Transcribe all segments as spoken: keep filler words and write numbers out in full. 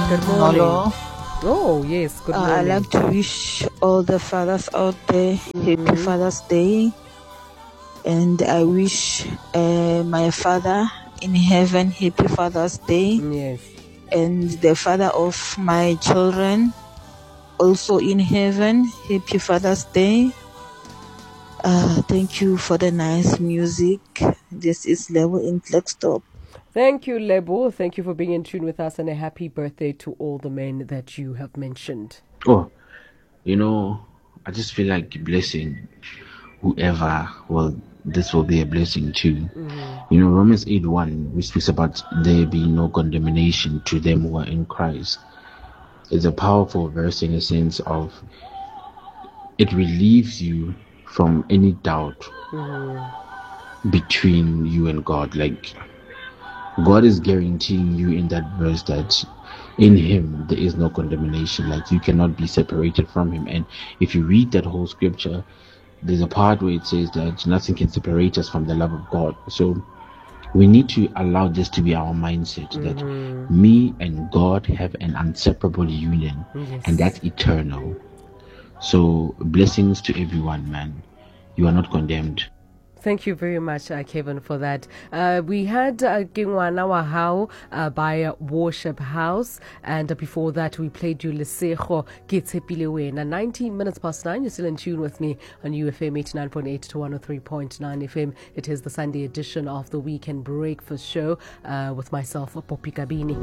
Good morning. Hello. Oh, yes, good Uh, morning. I'd like to wish all the fathers out there Mm-hmm. happy Father's Day. And I wish uh, my father in heaven happy Father's Day. Yes. And the father of my children also in heaven happy Father's Day. Uh, thank you for the nice music. This is Level in Flagstop. Thank you, Lebo. Thank you for being in tune with us, and a happy birthday to all the men that you have mentioned. Oh, you know, I just feel like blessing whoever, well, this will be a blessing too. Mm-hmm. You know, Romans eight one, which speaks about there being no condemnation to them who are in Christ. It's a powerful verse in a sense of it relieves you from any doubt mm-hmm. between you and God. Like, God is guaranteeing you in that verse that in him there is no condemnation. Like, you cannot be separated from him. And if you read that whole scripture, there's a part where it says that nothing can separate us from the love of God. So we need to allow this to be our mindset, mm-hmm. that me and God have an inseparable union, yes. and that's eternal. So blessings to everyone, man. You are not condemned. Thank you very much, uh, Kevin, for that. Uh, we had uh, Gingwana Wahao uh, by uh, Worship House, and uh, before that we played you Lesejo Kitsepilewe. Now, nineteen minutes past nine, you're still in tune with me on U F M eighty-nine point eight to one oh three point nine F M. It is the Sunday edition of the Weekend Breakfast Show uh, with myself, Poppy Kabini.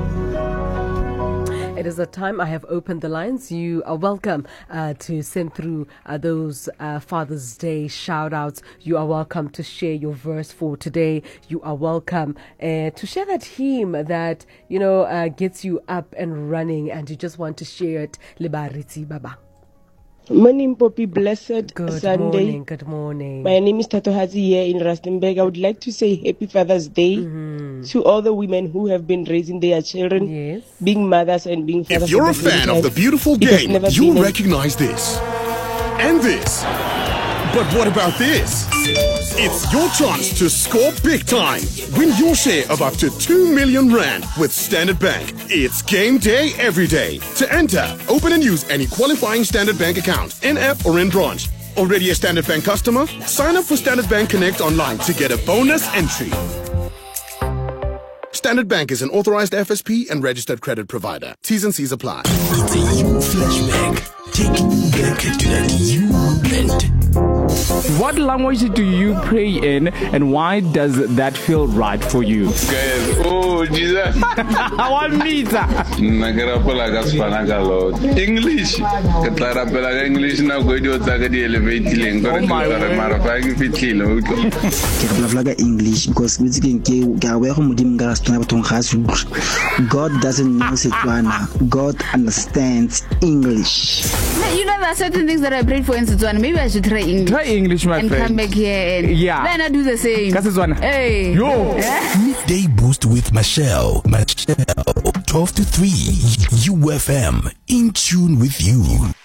It is a time I have opened the lines. You are welcome uh, to send through uh, those uh, Father's Day shout outs. You are welcome to share your verse for today. You are welcome uh, to share that hymn that, you know, uh, gets you up and running and you just want to share it. Libariti Baba. Morning, Poppy. Blessed Good Sunday. morning. Good morning. My name is Tato Hazi here in Rustenburg. I would like to say Happy Father's Day mm-hmm. to all the women who have been raising their children, yes. being mothers and being fathers. If you're a fan of the beautiful game, you'll recognize this and this. But what about this? It's your chance to score big time. Win your share of up to two million rand with Standard Bank. It's game day every day. To enter, open and use any qualifying Standard Bank account, in-app or in branch. Already a Standard Bank customer? Sign up for Standard Bank Connect online to get a bonus entry. Standard Bank is an authorized F S P and registered credit provider. T's and C's apply. It's a U flashback. Taking you back to that U moment. What language do you pray in, and why does that feel right for you? Guys, oh Jesus! What means that? English. English now go to the elevating. Oh my God! English because God doesn't know Setswana. God understands English. You know, there are certain things that I prayed for in Setswana. Maybe I should try English. Try English, my and friend. And come back here and yeah. then I do the same. Hey. Yo. Midday Boost with Michelle. Michelle. twelve to three. U F M. In tune with you.